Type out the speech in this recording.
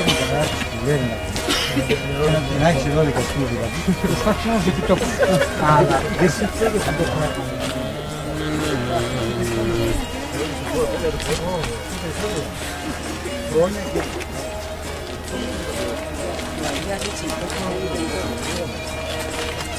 Neanche noi cattivi, facciamo tutto alla descrizione che si può